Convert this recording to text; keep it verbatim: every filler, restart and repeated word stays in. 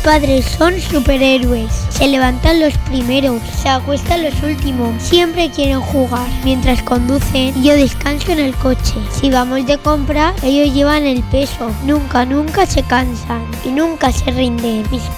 padres son superhéroes. Se levantan los primeros, se acuestan los últimos. Siempre quieren jugar mientras conducen y yo descanso en el coche. Si vamos de compra, ellos llevan el peso. Nunca, nunca se cansan y nunca se rinden. Mis